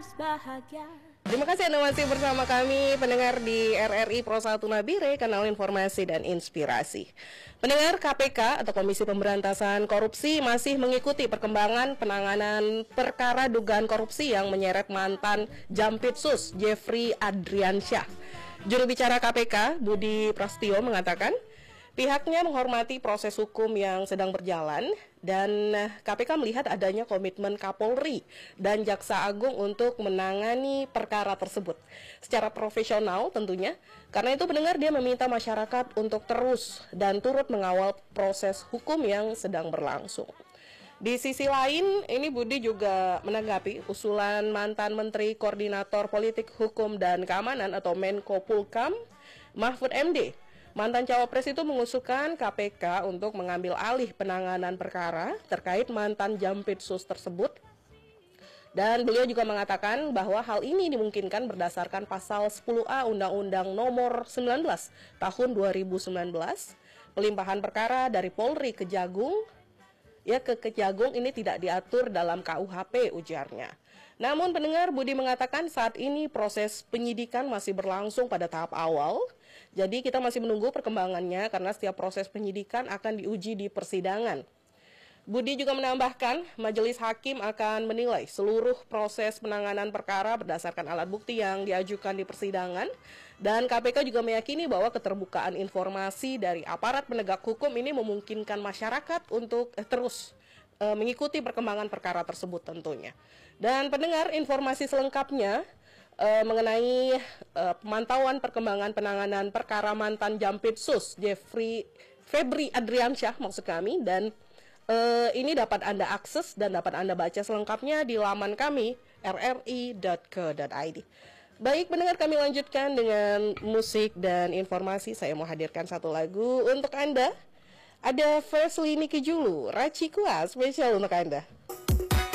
harus bahagia. Terima kasih Anda masih bersama kami, pendengar di RRI Pro 1 Nabire, kanal informasi dan inspirasi. Pendengar, KPK atau Komisi Pemberantasan Korupsi masih mengikuti perkembangan penanganan perkara dugaan korupsi yang menyeret mantan Jampitsus Jeffrey Adriansyah. Juru bicara KPK, Budi Prasetyo, mengatakan pihaknya menghormati proses hukum yang sedang berjalan dan KPK melihat adanya komitmen Kapolri dan Jaksa Agung untuk menangani perkara tersebut secara profesional tentunya. Karena itu pendengar, dia meminta masyarakat untuk terus dan turut mengawal proses hukum yang sedang berlangsung. Di sisi lain, ini Budi juga menanggapi usulan mantan Menteri Koordinator Politik Hukum dan Keamanan atau Menko Polhukam Mahfud MD. Mantan cawapres itu mengusulkan KPK untuk mengambil alih penanganan perkara terkait mantan Jampitsus tersebut. Dan beliau juga mengatakan bahwa hal ini dimungkinkan berdasarkan pasal 10A Undang-Undang Nomor 19 Tahun 2019, pelimpahan perkara dari Polri ke Kejagung. Ya, ke Kejagung ini tidak diatur dalam KUHP, ujarnya. Namun pendengar, Budi mengatakan saat ini proses penyidikan masih berlangsung pada tahap awal. Jadi kita masih menunggu perkembangannya karena setiap proses penyidikan akan diuji di persidangan. Budi juga menambahkan majelis hakim akan menilai seluruh proses penanganan perkara berdasarkan alat bukti yang diajukan di persidangan. Dan KPK juga meyakini bahwa keterbukaan informasi dari aparat penegak hukum ini memungkinkan masyarakat untuk terus mengikuti perkembangan perkara tersebut tentunya. Dan pendengar, informasi selengkapnya mengenai pemantauan perkembangan penanganan perkara mantan Jampitsus Febri Adriansyah maksud kami, dan ini dapat Anda akses dan dapat Anda baca selengkapnya di laman kami rri.co.id. Baik pendengar, kami lanjutkan dengan musik dan informasi. Saya mau hadirkan satu lagu untuk Anda. Ada Firstly Niki Julu, Raci Kuas, spesial untuk Anda.